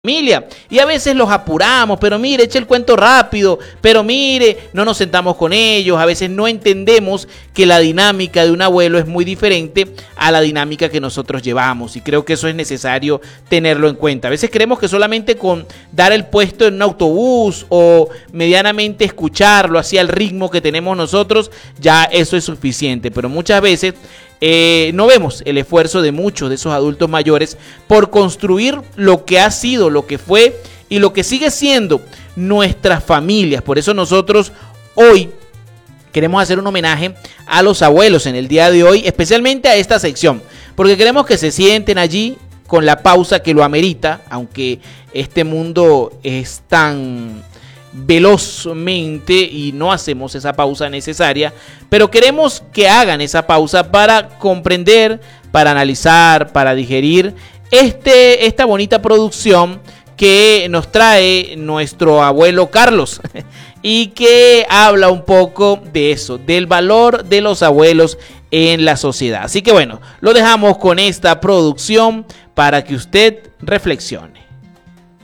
Familia, y a veces los apuramos, pero mire, eche el cuento rápido, pero mire, no nos sentamos con ellos, a veces no entendemos que la dinámica de un abuelo es muy diferente a la dinámica que nosotros llevamos, y creo que eso es necesario tenerlo en cuenta. A veces creemos que solamente con dar el puesto en un autobús o medianamente escucharlo así al ritmo que tenemos nosotros, ya eso es suficiente, pero muchas veces no vemos el esfuerzo de muchos de esos adultos mayores por construir lo que ha sido, lo que fue y lo que sigue siendo nuestras familias. Por eso nosotros hoy queremos hacer un homenaje a los abuelos en el día de hoy, especialmente a esta sección, porque queremos que se sienten allí con la pausa que lo amerita, aunque este mundo es tan velozmente y no hacemos esa pausa necesaria, pero queremos que hagan esa pausa para comprender, para analizar, para digerir esta bonita producción que nos trae nuestro abuelo Carlos y que habla un poco de eso, del valor de los abuelos en la sociedad. Así que bueno, lo dejamos con esta producción para que usted reflexione.